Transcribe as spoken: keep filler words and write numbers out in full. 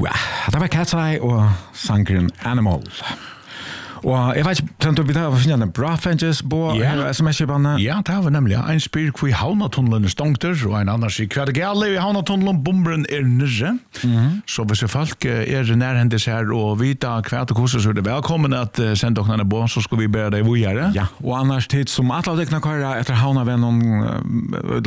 Jo, det var Cat's Eye og sangren Animal. Og jeg vet ikke, tror du vi da finner en bra fenges på sms-kjøpene? Ja, det har vi nemlig. En spyr hvor havnatunnelen er stongter, og en annen sier hva det gale i havnatunnelen, bomberen er nyrre. Så hvis folk er nærhendes her og vita hva det koster, så er det velkommen at sende dere på, så skal vi bære deg videre. Ja, og annars tid som atletikene kører etter havnavennen